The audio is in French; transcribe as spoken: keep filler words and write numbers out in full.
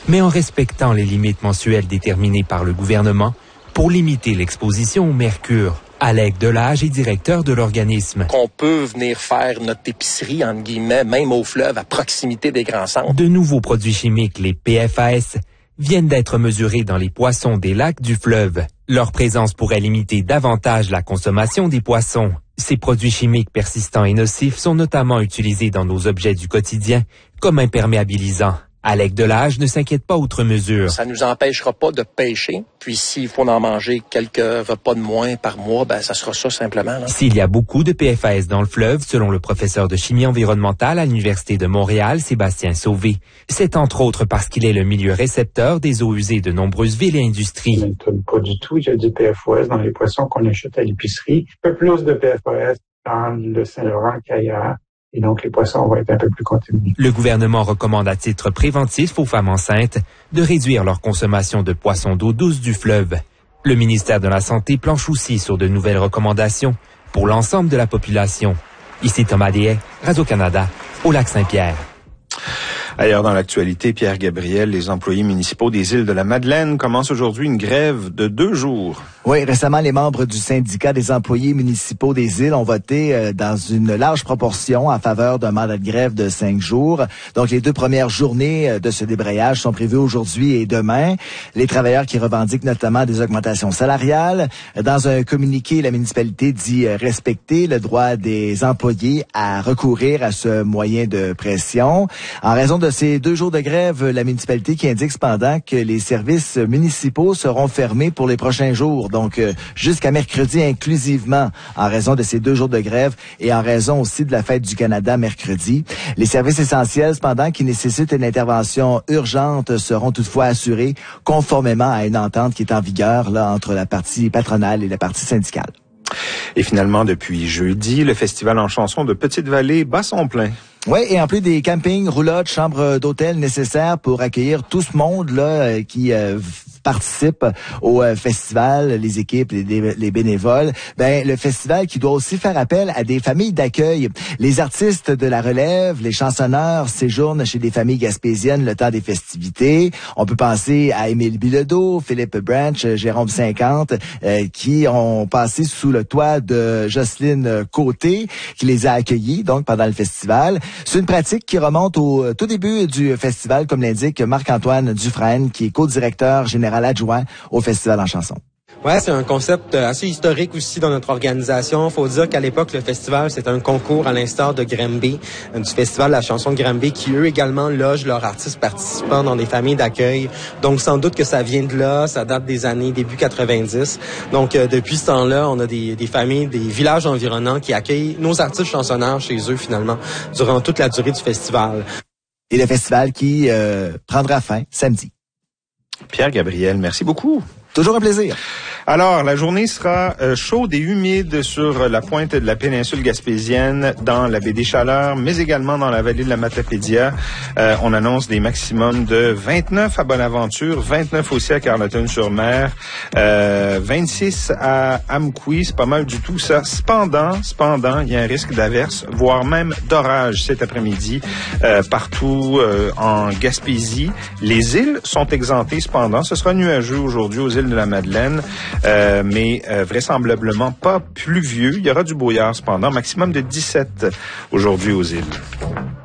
mais en respectant les limites mensuelles déterminées par le gouvernement pour limiter l'exposition au mercure. Alec Delage est directeur de l'organisme. Qu'on peut venir faire notre épicerie, entre guillemets, même au fleuve, à proximité des grands centres. De nouveaux produits chimiques, les P F A S, viennent d'être mesurés dans les poissons des lacs du fleuve. Leur présence pourrait limiter davantage la consommation des poissons. Ces produits chimiques persistants et nocifs sont notamment utilisés dans nos objets du quotidien comme imperméabilisants. Alec Delage ne s'inquiète pas outre mesure. Ça nous empêchera pas de pêcher. Puis s'il faut en manger quelques repas de moins par mois, ben ça sera ça simplement. Là. S'il y a beaucoup de P F A S dans le fleuve, selon le professeur de chimie environnementale à l'Université de Montréal, Sébastien Sauvé, c'est entre autres parce qu'il est le milieu récepteur des eaux usées de nombreuses villes et industries. Ça ne m'étonne pas du tout. Il y a du P F O S dans les poissons qu'on achète à l'épicerie. Un peu plus de P F O S dans le Saint-Laurent qu'ailleurs. Et donc, les poissons vont être un peu plus contaminés. Le gouvernement recommande à titre préventif aux femmes enceintes de réduire leur consommation de poissons d'eau douce du fleuve. Le ministère de la Santé planche aussi sur de nouvelles recommandations pour l'ensemble de la population. Ici Thomas Deshaies, Radio-Canada, au Lac-Saint-Pierre. Ailleurs dans l'actualité, Pierre Gabriel, les employés municipaux des îles de la Madeleine commencent aujourd'hui une grève de deux jours. Oui, récemment, les membres du syndicat des employés municipaux des îles ont voté euh, dans une large proportion en faveur d'un mandat de grève de cinq jours. Donc, les deux premières journées de ce débrayage sont prévues aujourd'hui et demain. Les travailleurs qui revendiquent notamment des augmentations salariales. Dans un communiqué, la municipalité dit respecter le droit des employés à recourir à ce moyen de pression. En raison de ces deux jours de grève, la municipalité qui indique cependant que les services municipaux seront fermés pour les prochains jours. Donc, euh, jusqu'à mercredi inclusivement, en raison de ces deux jours de grève et en raison aussi de la fête du Canada mercredi. Les services essentiels, cependant, qui nécessitent une intervention urgente, seront toutefois assurés conformément à une entente qui est en vigueur là entre la partie patronale et la partie syndicale. Et finalement, depuis jeudi, le festival en chanson de Petite-Vallée bat son plein. Oui, et en plus des campings, roulottes, chambres d'hôtel nécessaires pour accueillir tout ce monde-là qui euh, participe au euh, festival, les équipes, les, les bénévoles, ben le festival qui doit aussi faire appel à des familles d'accueil. Les artistes de la relève, les chansonneurs séjournent chez des familles gaspésiennes le temps des festivités. On peut penser à Émile Bilodeau, Philippe Branch, Jérôme cinquante, euh, qui ont passé sous le toit de Jocelyne Côté, qui les a accueillis donc pendant le festival. C'est une pratique qui remonte au tout début du festival, comme l'indique Marc-Antoine Dufresne, qui est co-directeur général adjoint au Festival en chanson. Ouais, c'est un concept assez historique aussi dans notre organisation. Faut dire qu'à l'époque, le festival, c'était un concours à l'instar de Granby, du Festival de la chanson de Granby, qui eux également logent leurs artistes participants dans des familles d'accueil. Donc, sans doute que ça vient de là, ça date des années début quatre-vingt-dix. Donc, euh, depuis ce temps-là, on a des, des familles, des villages environnants qui accueillent nos artistes chansonneurs chez eux, finalement, durant toute la durée du festival. Et le festival qui euh, prendra fin samedi. Pierre Gabriel, merci beaucoup. Toujours un plaisir. Alors, la journée sera euh, chaude et humide sur la pointe de la péninsule gaspésienne, dans la baie des Chaleurs, mais également dans la vallée de la Matapédia. Euh, on annonce des maximums de vingt-neuf à Bonaventure, vingt-neuf aussi à Carleton-sur-Mer, euh, vingt-six à Amqui, c'est pas mal du tout ça. Cependant, cependant, il y a un risque d'averse, voire même d'orage cet après-midi euh, partout euh, en Gaspésie. Les îles sont exemptées cependant. Ce sera nuageux aujourd'hui aux îles de la Madeleine. Euh, mais euh, vraisemblablement pas pluvieux. Il y aura du brouillard cependant, maximum de dix-sept aujourd'hui aux îles.